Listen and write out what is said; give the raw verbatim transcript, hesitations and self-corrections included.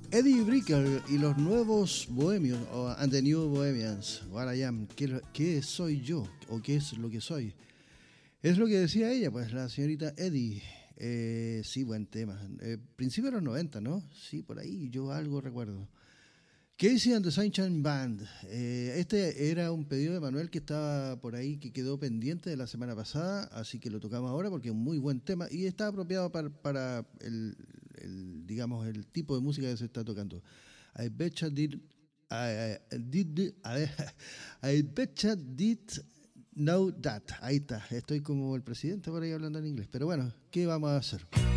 Eddie Brickell y los nuevos bohemios, o And the New Bohemians, What I Am, ¿qué, ¿qué soy yo? ¿O qué es lo que soy? Es lo que decía ella, pues la señorita Eddie. Eh, sí, buen tema. Eh, principio de los noventa, ¿no? Sí, por ahí yo algo recuerdo. Casey and the Sunshine Band. Eh, este era un pedido de Manuel que estaba por ahí, que quedó pendiente de la semana pasada, así que lo tocamos ahora porque es un muy buen tema y está apropiado para, para el, el, digamos, el tipo de música que se está tocando. I betcha did, I, I did, I, I betcha did know that. Ahí está, estoy como el presidente por ahí hablando en inglés, pero bueno, ¿qué vamos a hacer?